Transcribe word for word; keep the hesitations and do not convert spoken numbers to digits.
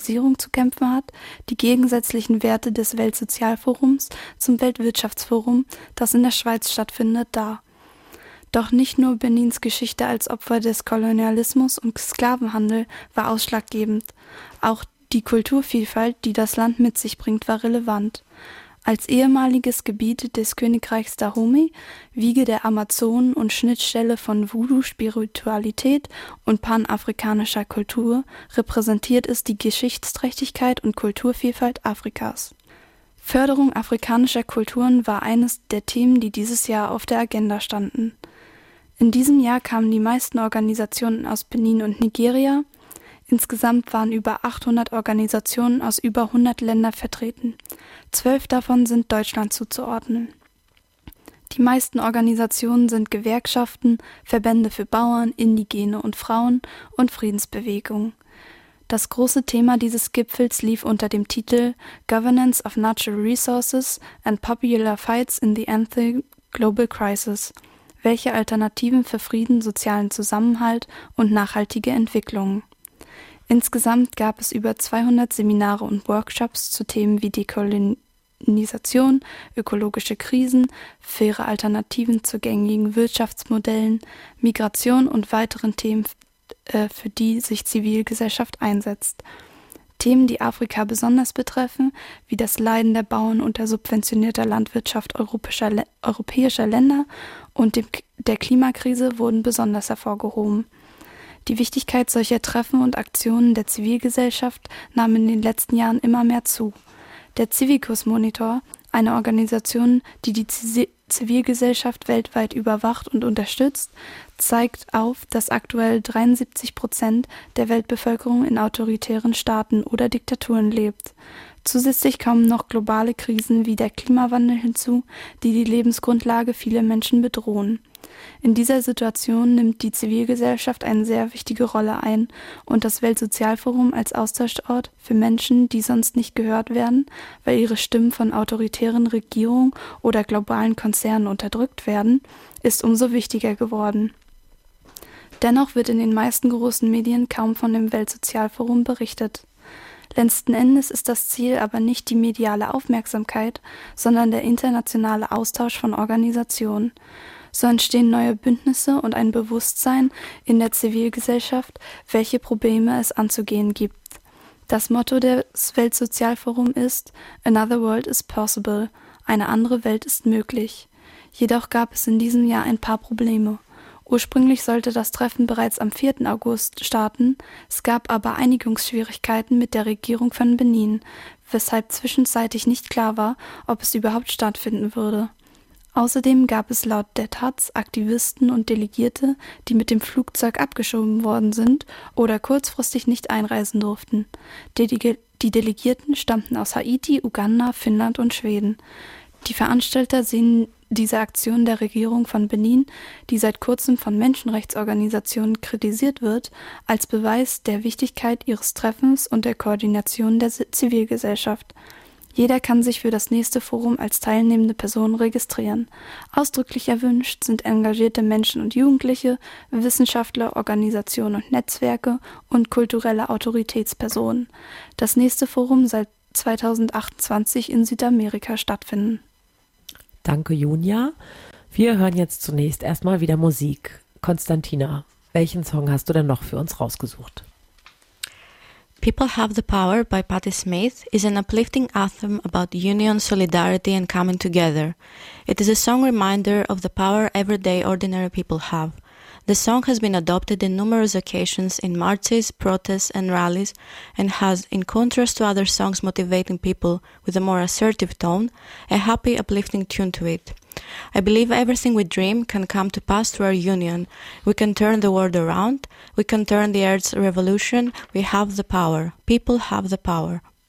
Globalisierung zu kämpfen hat, die gegensätzlichen Werte des Weltsozialforums zum Weltwirtschaftsforum, das in der Schweiz stattfindet, dar. Doch nicht nur Benins Geschichte als Opfer des Kolonialismus und Sklavenhandel war ausschlaggebend. Auch die Kulturvielfalt, die das Land mit sich bringt, war relevant. Als ehemaliges Gebiet des Königreichs Dahomey, Wiege der Amazonen und Schnittstelle von Voodoo, Spiritualität und panafrikanischer Kultur repräsentiert es die Geschichtsträchtigkeit und Kulturvielfalt Afrikas. Förderung afrikanischer Kulturen war eines der Themen, die dieses Jahr auf der Agenda standen. In diesem Jahr kamen die meisten Organisationen aus Benin und Nigeria. Insgesamt waren über achthundert Organisationen aus über hundert Ländern vertreten. Zwölf davon sind Deutschland zuzuordnen. Die meisten Organisationen sind Gewerkschaften, Verbände für Bauern, Indigene und Frauen und Friedensbewegungen. Das große Thema dieses Gipfels lief unter dem Titel Governance of Natural Resources and Popular Fights in the Anthem Global Crisis. Welche Alternativen für Frieden, sozialen Zusammenhalt und nachhaltige Entwicklung? Insgesamt gab es über zweihundert Seminare und Workshops zu Themen wie Dekolonisation, ökologische Krisen, faire Alternativen zu gängigen Wirtschaftsmodellen, Migration und weiteren Themen, äh, für die sich Zivilgesellschaft einsetzt. Themen, die Afrika besonders betreffen, wie das Leiden der Bauern unter subventionierter Landwirtschaft europäischer, europäischer Länder und dem, der Klimakrise, wurden besonders hervorgehoben. Die Wichtigkeit solcher Treffen und Aktionen der Zivilgesellschaft nahm in den letzten Jahren immer mehr zu. Der Civicus Monitor, eine Organisation, die die Zivilgesellschaft weltweit überwacht und unterstützt, zeigt auf, dass aktuell dreiundsiebzig Prozent der Weltbevölkerung in autoritären Staaten oder Diktaturen lebt. Zusätzlich kommen noch globale Krisen wie der Klimawandel hinzu, die die Lebensgrundlage vieler Menschen bedrohen. In dieser Situation nimmt die Zivilgesellschaft eine sehr wichtige Rolle ein und das Weltsozialforum als Austauschort für Menschen, die sonst nicht gehört werden, weil ihre Stimmen von autoritären Regierungen oder globalen Konzernen unterdrückt werden, ist umso wichtiger geworden. Dennoch wird in den meisten großen Medien kaum von dem Weltsozialforum berichtet. Letzten Endes ist das Ziel aber nicht die mediale Aufmerksamkeit, sondern der internationale Austausch von Organisationen. So entstehen neue Bündnisse und ein Bewusstsein in der Zivilgesellschaft, welche Probleme es anzugehen gibt. Das Motto des Weltsozialforums ist "Another World is possible", eine andere Welt ist möglich. Jedoch gab es in diesem Jahr ein paar Probleme. Ursprünglich sollte das Treffen bereits am vierten August starten, es gab aber Einigungsschwierigkeiten mit der Regierung von Benin, weshalb zwischenzeitlich nicht klar war, ob es überhaupt stattfinden würde. Außerdem gab es laut der Taz Aktivisten und Delegierte, die mit dem Flugzeug abgeschoben worden sind oder kurzfristig nicht einreisen durften. Die, die Delegierten stammten aus Haiti, Uganda, Finnland und Schweden. Die Veranstalter sehen diese Aktion der Regierung von Benin, die seit kurzem von Menschenrechtsorganisationen kritisiert wird, als Beweis der Wichtigkeit ihres Treffens und der Koordination der Zivilgesellschaft. Jeder kann sich für das nächste Forum als teilnehmende Person registrieren. Ausdrücklich erwünscht sind engagierte Menschen und Jugendliche, Wissenschaftler, Organisationen und Netzwerke und kulturelle Autoritätspersonen. Das nächste Forum soll zweitausendachtundzwanzig in Südamerika stattfinden. Danke, Junia. Wir hören jetzt zunächst erstmal wieder Musik. Konstantina, welchen Song hast du denn noch für uns rausgesucht? People Have the Power by Patti Smith is an uplifting anthem about union, solidarity and coming together. It is a song reminder of the power everyday ordinary people have. The song has been adopted in numerous occasions in marches, protests and rallies and has, in contrast to other songs motivating people with a more assertive tone, a happy, uplifting tune to it. I believe everything we dream can come to pass through our union. We can turn the world around. We can turn the earth's revolution. We have the power. People have the power.